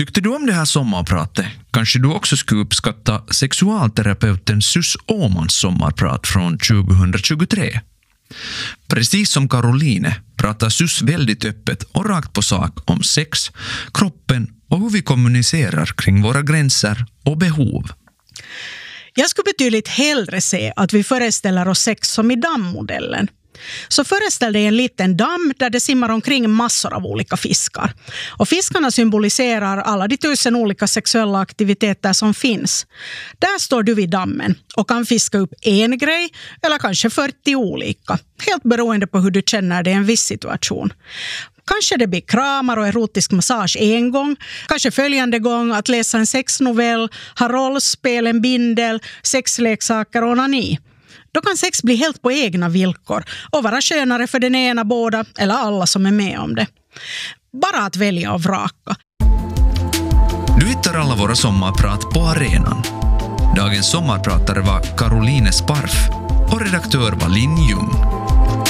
Tyckte du om det här sommarpratet? Kanske du också skulle uppskatta sexualterapeuten Sus Åmans sommarprat från 2023. Precis som Caroline pratar Sus väldigt öppet och rakt på sak om sex, kroppen och hur vi kommunicerar kring våra gränser och behov. Jag skulle betydligt hellre se att vi föreställer oss sex som i dammodellen. Så föreställ dig en liten damm där det simmar omkring massor av olika fiskar. Och fiskarna symboliserar alla de 1000 olika sexuella aktiviteter som finns. Där står du vid dammen och kan fiska upp en grej eller kanske 40 olika. Helt beroende på hur du känner dig i en viss situation. Kanske det blir kramar och erotisk massage en gång. Kanske följande gång att läsa en sexnovell, ha rollspel, en bindel, sexleksaker och onani. Då kan sex bli helt på egna villkor och vara skönare för den ena, båda eller alla som är med om det. Bara att välja och vraka. Du hittar alla våra sommarprat på arenan. Dagens sommarpratare var Caroline Sparf och redaktör var Lin Jung.